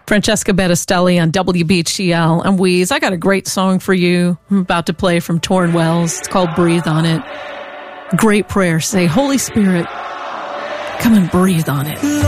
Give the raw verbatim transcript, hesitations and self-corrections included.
Francesca Battistelli on W B H T L. I'm Wheeze. I got a great song for you. I'm about to play from Torn Wells. It's called Breathe on It. Great prayer. Say, Holy Spirit, come and breathe on it.